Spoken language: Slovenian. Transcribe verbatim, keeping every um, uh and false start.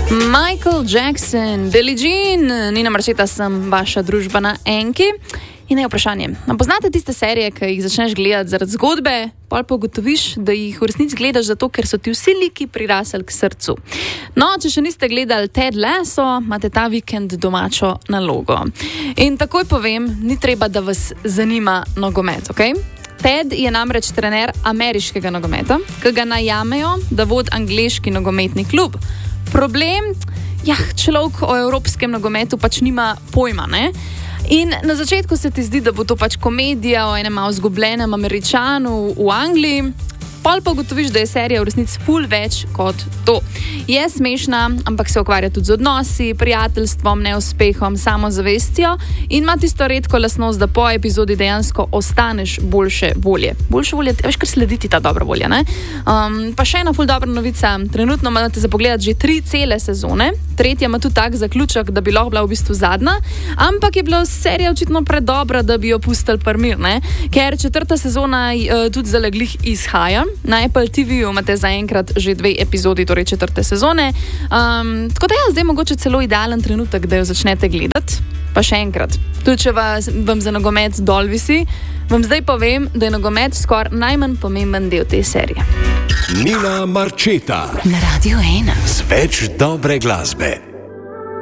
Michael Jackson, Billie Jean, Nina Marčeta, sem vaša družba na Enki. In je vprašanje, poznate tiste serije, ki jih začneš gledati zaradi zgodbe, pol pa ugotoviš, da jih v resnici gledaš zato, ker so ti vsi liki prirasli k srcu. No, če še niste gledali Ted Lasso, imate ta vikend domačo nalogo. In takoj povem, ni treba, da vas zanima nogomet, ok? Ted je namreč trener ameriškega nogometa, ki ga najamejo, da vodi angleški nogometni klub. Problem, ja, človek o evropskem nogometu pač nima pojma, ne? In na začetku se ti zdi, da bo to pač komedija o enem malo zgubljenem Američanu v Angliji, pol pa ugotoviš, da je serija v resnici ful več kot to. Je smešna, ampak se ukvarja tudi z odnosi, prijateljstvom, neuspehom, samozavestjo in ima tisto redko lastnost, da po epizodi dejansko ostaneš boljše volje. Boljše volje, veš, kar slediti ta dobra volja, ne? Um, pa še ena ful dobra novica. Trenutno imate za pogledati že tri cele sezone. Tretja ima tudi tak zaključek, da bi lahko bila v bistvu zadnja, ampak je bila serija očitno predobra, da bi jo pustili primir, ne? Ker četrta sezona uh, tudi zaleglih izhaja. Na Apple T V-ju imate zaenkrat že dve epizodi, torej četrte sezone. Um, tako da ja, zdaj mogoče celo idealen trenutek, da jo začnete gledati. Pa še enkrat, tudi če vas, vam za nogomet dol visi, vam zdaj povem, da je nogomet skoraj najmanj pomemben del te serije. Nina Marčeta na Radio ena. Z več dobre glasbe.